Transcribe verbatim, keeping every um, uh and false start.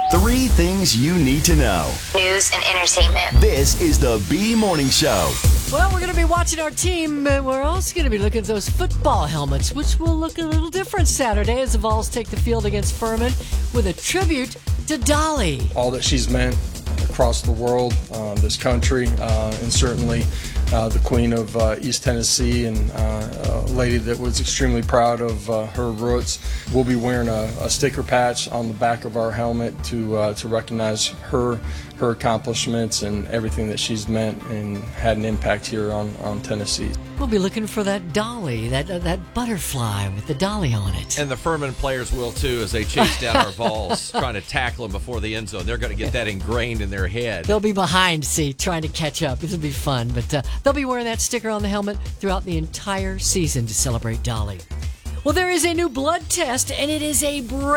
Three things you need to know. News and entertainment. This is the B Morning Show. Well, we're going to be watching our team, and we're also going to be looking at those football helmets, which will look a little different Saturday as the Vols take the field against Furman with a tribute to Dolly. All that she's meant across the world, uh, this country, uh, and certainly uh, the Queen of uh, East Tennessee, and uh, a lady that was extremely proud of uh, her roots. We'll be wearing a, a sticker patch on the back of our helmet to uh, to recognize her her accomplishments and everything that she's meant and had an impact here on, on Tennessee. We'll be looking for that dolly, that uh, that butterfly with the dolly on it. And the Furman players will too, as they chase down our Vols, trying to tackle them before the end zone. They're going to get that ingrained in their head. They'll be behind, see, trying to catch up. It'll be fun, but uh, they'll be wearing that sticker on the helmet throughout the entire season to celebrate Dolly. Well, there is a new blood test, and it is a break.